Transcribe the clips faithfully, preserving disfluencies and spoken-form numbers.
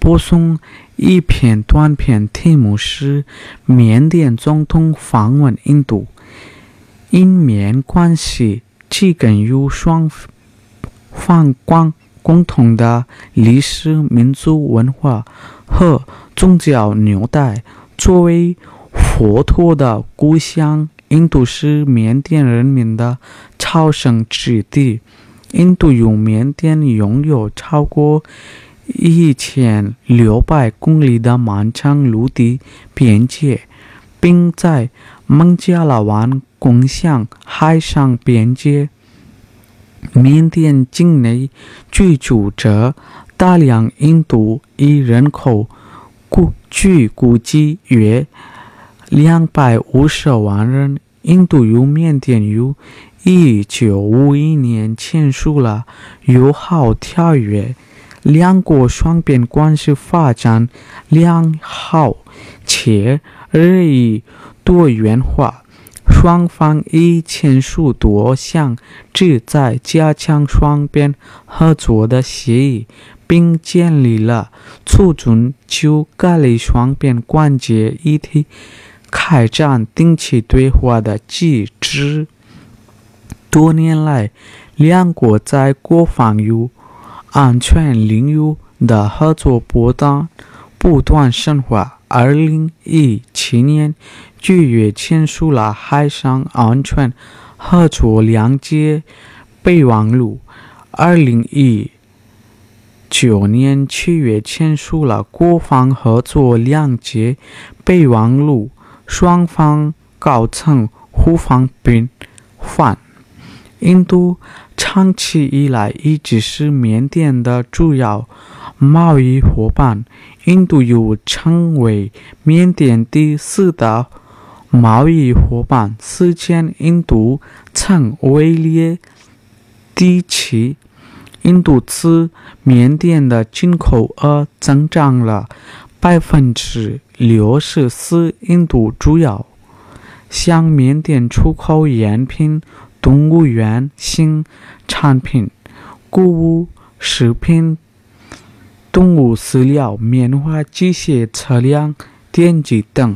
播送一篇短片，题目是缅甸总统访问印度，印缅关系基根于双方共共同的历史、民族文化和宗教纽带。作为佛陀的故乡，印度是缅甸人民的朝圣之地。印度与缅甸拥有超过一千六百公里的漫长陆地边界，并在孟加拉湾共享海上边界。缅甸境内居住着大量印度裔人口，据估计约两百五十万人。印度与缅甸于一九五一年签署了友好条约，两国双边关系发展良好且日益多元化。双方已签署多项旨在加强双边合作的协议，并建立了促进就各类双边关节议题开展定期对话的机制。多年来，两国在国防与安全领域的合作不断不断深化。二零一七年九月签署了海上安全合作谅解备忘录，二零一九年七月签署了国防合作谅解备忘录，双方高层互访并反。印度长期以来一直是缅甸的主要贸易伙伴，印度又成为缅甸第四大贸易伙伴。此前，印度曾位列第七。印度自缅甸的进口额增长了百分之六十四。印度主要向缅甸出口烟品、动物园性产品、谷物、食品、动物饲料、棉花、机械车辆、电机等。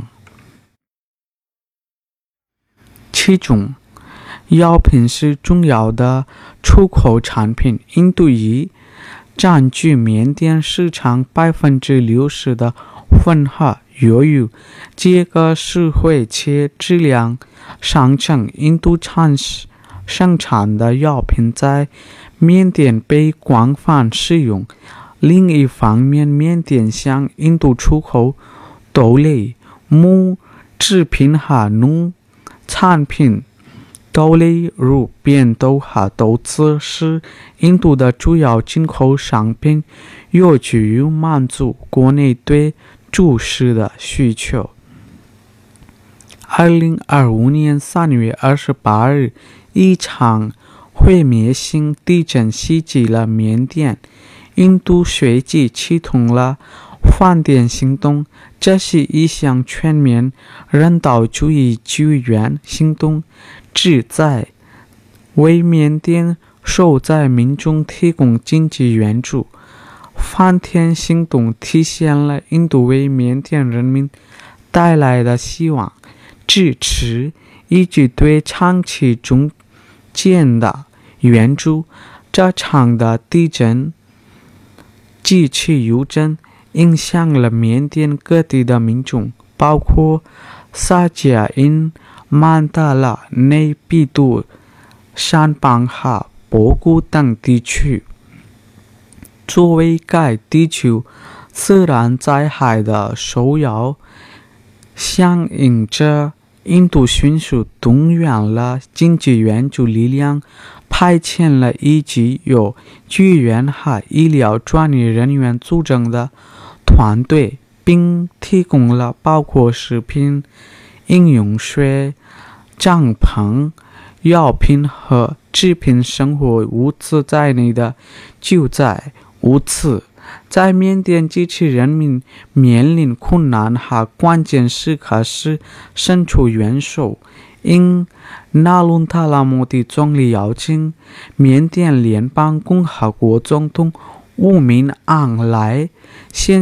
其中，药品是重要的出口产品，印度已占据缅甸市场百分之六十的份额。由于这个社会且质量上乘，印度产生产的药品在缅甸被广泛使用。另一方面，缅甸向印度出口豆类、木制品和农产品。豆类如扁豆和豆子是印度的主要进口商品，有助于满足国内对主食的需求。二零二五年三月二十八日，一场毁灭性地震袭击了缅甸，印度随即启动了反电行动，这是一项全面人道主义救援行动，旨在为缅甸受灾民众提供经济援助。反电行动体现了印度为缅甸人民带来的希望、支持以及对长期中间的援助。这场的地震及其余震影响了缅甸各地的民众，包括萨迦因、曼达拉、内比都、山邦和博古等地区。作为该地区自然灾害的首要响应者，印度迅速动员了经济援助力量，派遣了以及由救援和医疗专业人员组成的团队，并提供了包括食品、饮用水、帐篷、药品和制品生活物资在内的救灾物资。在缅甸及其人民面临困难和关键时刻时伸出援手。因纳伦塔拉莫迪总理邀请，缅甸联邦共和国总统乌敏昂莱先